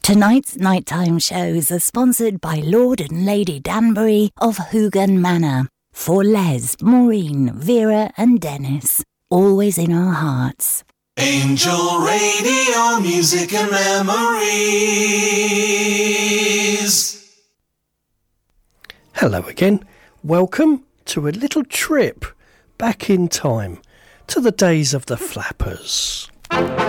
Tonight's nighttime shows are sponsored by Lord and Lady Danbury of Hoogan Manor. For Les, Maureen, Vera and Dennis, always in our hearts. Angel Radio, music and memories. Hello again. Welcome to a little trip back in time to the days of the Flappers.